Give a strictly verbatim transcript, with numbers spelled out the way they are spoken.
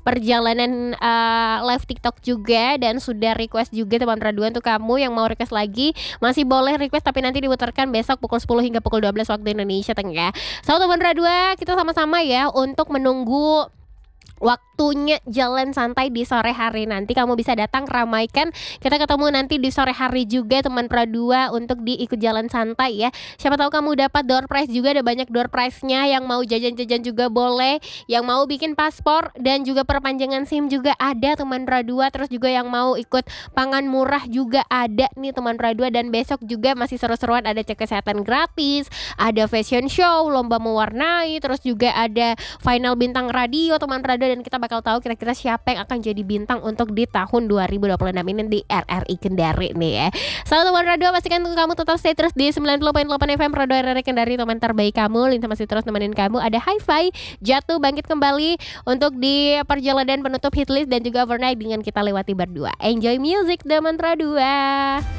perjalanan uh, live TikTok juga, dan sudah request juga teman Radua. Untuk kamu yang mau request lagi masih boleh request, tapi nanti diputarkan besok pukul sepuluh hingga pukul dua belas waktu Indonesia Tengah. So teman Radua, kita sama-sama ya untuk menunggu waktunya jalan santai di sore hari nanti. Kamu bisa datang ramaikan. Kita ketemu nanti di sore hari juga teman Pradua untuk diikut jalan santai ya. Siapa tahu kamu dapat door prize juga, ada banyak door prize-nya. Yang mau jajan-jajan juga boleh, yang mau bikin paspor dan juga perpanjangan SIM juga ada teman Pradua. Terus juga yang mau ikut pangan murah juga ada nih teman Pradua. Dan besok juga masih seru-seruan, ada cek kesehatan gratis, ada fashion show, lomba mewarnai, terus juga ada final bintang radio teman Pradua. Dan kita bakal tahu kira-kira siapa yang akan jadi bintang untuk di tahun dua ribu dua puluh enam ini di R R I Kendari nih ya. Selamat teman Radio, pastikan kamu tetap stay terus di sembilan puluh koma delapan F M Radio R R I Kendari, teman terbaik kamu. Linta masih terus nemenin kamu. Ada Hi-Fi jatuh bangkit kembali untuk di perjalanan penutup hitlist dan juga overnight dengan kita lewati berdua. Enjoy music teman Radio.